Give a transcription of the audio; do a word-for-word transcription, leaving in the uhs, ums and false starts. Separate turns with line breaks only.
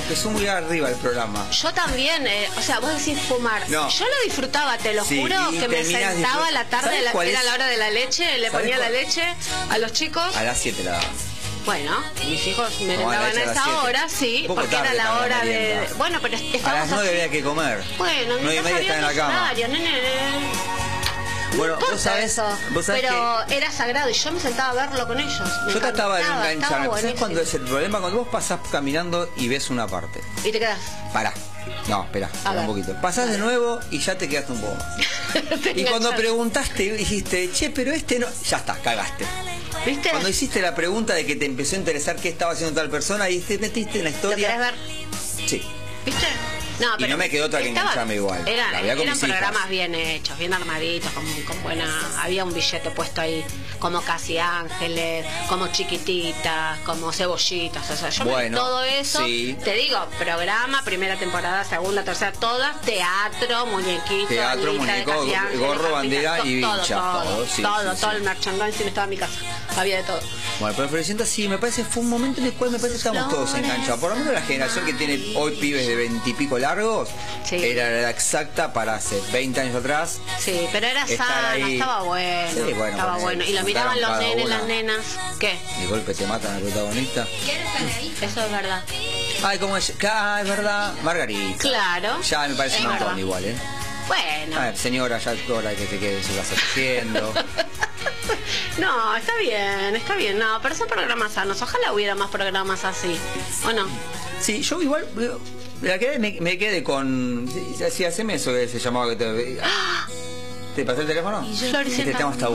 empezó muy arriba el programa.
Yo también, eh, o sea, vos decís fumar.
No.
Yo lo disfrutaba, te lo
Sí,
juro,
y
que me
terminás
sentaba a la tarde,
¿Sabés
la,
cuál
era
es?
la hora de la leche, le
¿Sabés
ponía la
cuál?
leche a los chicos.
A las siete la daban.
Bueno, mis hijos
No,
merendaban
a la leche
a
a las
esa
siete.
hora, sí,
Un poco
porque
tarde
era la
para la
hora de...
merienda.
Bueno, pero
A
estábamos
las nueve
así.
había que comer.
Bueno, en
nueve y
mi casa
media
había
estaba en la
otros
cama.
horarios, nene. No
Bueno,
importa
vos sabés,
eso,
vos sabés
pero
que
era sagrado y yo me sentaba a verlo con ellos. Me
yo trataba de
encantaba,
no
estaba
engancharme. ¿Sabés
buenísimo.
cuándo es el problema? Cuando vos pasás caminando y ves una parte.
Y te quedás.
Pará. No, espera,
A ver.
un poquito. Pasás de nuevo y ya te quedaste un poco más.
Te
Y cuando
enganchás.
preguntaste, dijiste, che, pero este no... Ya está, cagaste.
¿Viste?
Cuando hiciste la pregunta de que te empezó a interesar qué estaba haciendo tal persona y te metiste en la
¿Lo
historia...
querés ver?
Sí.
¿Viste? No,
Y no me quedó otra que
estaba-
engancharme igual.
Eran,
La veía con
eran
mis hijas.
programas bien hechos, bien armaditos, con, con buena... Había un billete puesto ahí, como Casi Ángeles, como Chiquititas, como Cebollitas. O sea, yo
Bueno,
me vi todo eso.
sí.
Te digo, programa, primera temporada, segunda, tercera, todas, teatro, muñequito,
Teatro,
Anita de
muñeco,
Casi Ángeles,
gorro,
Capita,
bandera
to-
y
todo,
vincha,
todo,
todo, sí,
todo,
sí,
todo
sí.
el merchandising estaba en mi casa. Había de todo.
Bueno, pero Floricienta sí, me parece fue un momento en el cual me parece que estamos todos
Flores.
enganchados. Por lo menos la generación que tiene hoy pibes de veintipico largos,
Sí.
era la exacta para hace veinte años atrás.
Sí, pero era
Estar
sano,
ahí.
estaba bueno,
Sí, bueno,
estaba
ponele,
bueno. Y lo
juntaron
miraban los
cada
nenes,
una.
las nenas. ¿Qué?
De golpe te matan al protagonista.
Eso es verdad.
Ay, ¿cómo es? Ah, es verdad. Margarita.
Claro.
Ya me parece
Es
un montón
verdad.
igual, ¿eh?
Bueno.
A ver, señora, ya es hora de que se quede en su casa haciendo.
No, está bien, está bien. No, pero son programas sanos. Ojalá hubiera más programas así. ¿O no?
Sí, yo igual la quedé, me, me quedé con... Sí, sí, haceme eso que se llamaba que te... ¿Te pasé el teléfono?
Floricienta.
Este tema está